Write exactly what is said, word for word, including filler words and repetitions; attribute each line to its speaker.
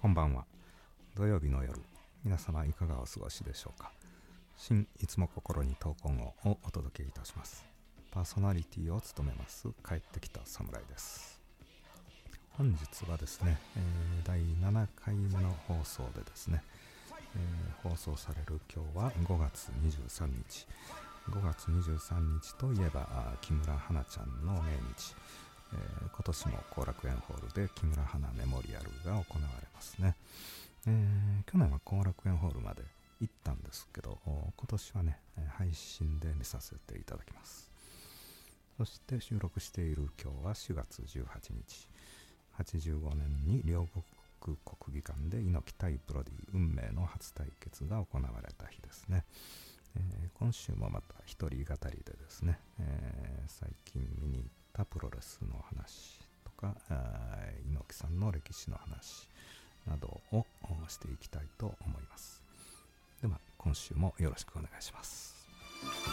Speaker 1: こんばんは。土曜日の夜、皆様いかがお過ごしでしょうか。新いつも心に闘魂ををお届けいたします。パーソナリティを務めます帰ってきた侍です。本日はですね、えー、だいななかいめの放送でですね、えー、放送される今日はごがつにじゅうさんにち。ごがつにじゅうさんにちといえば木村花ちゃんの命日、えー、今年も後楽園ホールで木村花メモリアルが行われますね。えー、去年は後楽園ホールまで行ったんですけど、今年はね配信で見させていただきます。そして収録している今日はしがつじゅうはちにち、はちじゅうごねんに両国国技館で猪木対ブロディ運命の初対決が行われた日ですね。えー、今週もまた一人語りでですね、えー、最近見に行ったプロレスの話とか、猪木さんの歴史の話などをしていきたいと思います。では今週もよろしくお願いします。